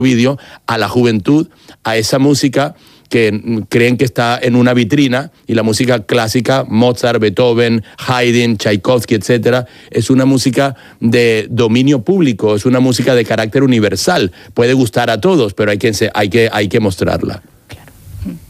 vídeo a la juventud, a esa música que creen que está en una vitrina, y la música clásica, Mozart, Beethoven, Haydn, Tchaikovsky, etcétera, es una música de dominio público, es una música de carácter universal. Puede gustar a todos, pero hay que mostrarla. Claro.